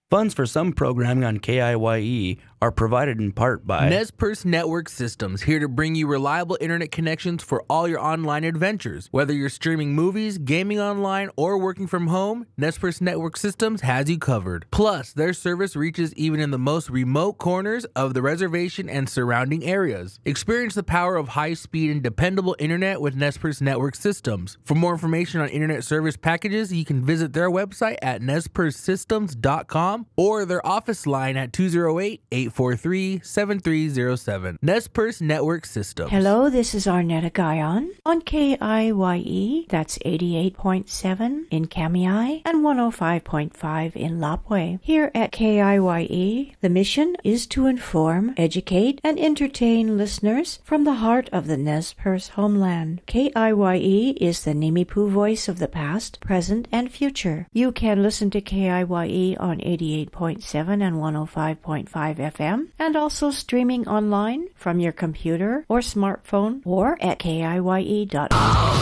Funds for some programming on KIYE are provided in part by Nez Perce Network Systems, here to bring you reliable internet connections for all your online adventures. Whether you're streaming movies, gaming online, or working from home, Nez Perce Network Systems has you covered. Plus, their service reaches even in the most remote corners of the reservation and surrounding areas. Experience the power of high-speed and dependable internet with Nez Perce Network Systems. For more information on internet service packages, you can visit their website at nezpercesystems.com or their office line at 208-843-7307. Nez Perce Network Systems. Hello, this is Arnetta Guyon on KIYE, that's 88.7 in Kamiai and 105.5 in Lapwai. Here at KIYE, the mission is to inform, educate, and entertain listeners from the heart of the Nez Perce homeland. KIYE is the Nimipu voice of the past, present, and future. You can listen to KIYE on 88.7 and 105.5 FM, and also streaming online from your computer or smartphone or at KIYE.org.